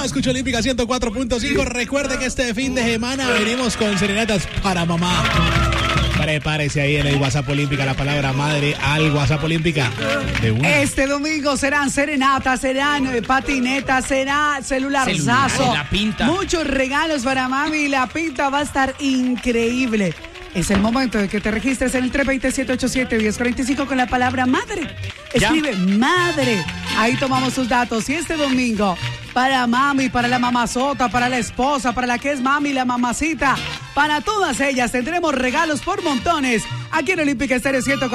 Yo escucho Olímpica 104.5. Recuerde que este fin de semana venimos con serenatas para mamá. Prepárese ahí en el WhatsApp Olímpica la palabra madre al WhatsApp Olímpica de una. Este domingo serán serenatas, serán patinetas, será celularzazo. La pinta. Muchos regalos para mami. La pinta va a estar increíble. Es el momento de que te registres en el 320-787-1045 con la palabra madre. Escribe madre. Ahí tomamos tus datos. Y este domingo, para mami, para la mamazota, para la esposa, para la que es mami, la mamacita, para todas ellas tendremos regalos por montones aquí en Olímpica Estéreo 104.